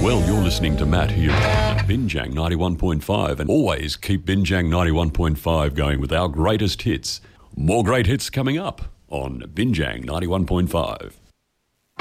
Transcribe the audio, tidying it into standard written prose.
Well, you're listening to Matt here on Binjang 91.5, and always keep Binjang 91.5 going with our greatest hits. More great hits coming up on Binjang 91.5.